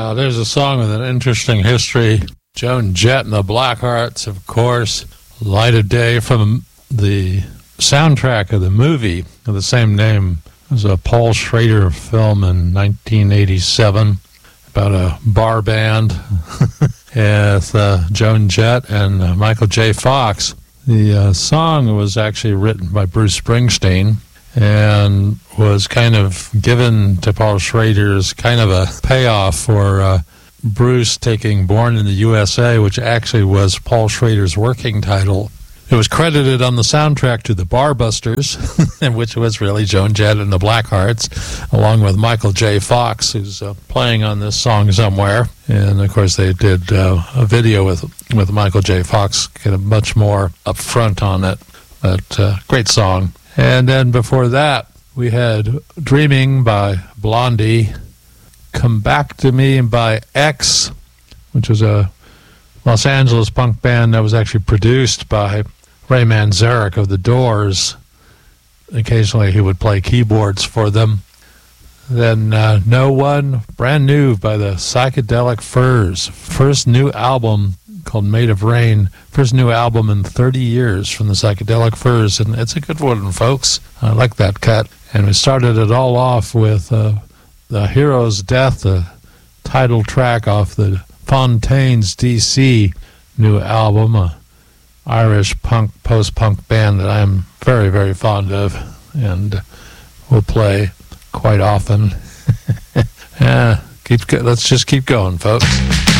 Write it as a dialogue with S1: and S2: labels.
S1: There's a song with an interesting history. Joan Jett and the Blackhearts, of course. Light of Day from the soundtrack of the movie of the same name. It was a Paul Schrader film in 1987 about a bar band with Joan Jett and Michael J. Fox. The song was actually written by Bruce Springsteen and was kind of given to Paul Schrader as kind of a payoff for Bruce taking Born in the USA, which actually was Paul Schrader's working title. It was credited on the soundtrack to The Barbusters, which was really Joan Jett and the Blackhearts, along with Michael J. Fox, who's playing on this song somewhere. And, of course, they did a video with Michael J. Fox, kind of much more upfront on it. But great song. And then before that, we had Dreaming by Blondie, Come Back to Me by X, which was a Los Angeles punk band that was actually produced by Ray Manzarek of The Doors. Occasionally he would play keyboards for them. Then No One, brand new by the Psychedelic Furs. First new album called Made of Rain. First new album in 30 years from the Psychedelic Furs, and it's a good one, folks. I like that cut. And we started it all off with The Hero's Death, the title track off the Fontaines DC new album, a Irish punk, post-punk band that I'm very, very fond of and will play quite often. Let's just keep going, folks.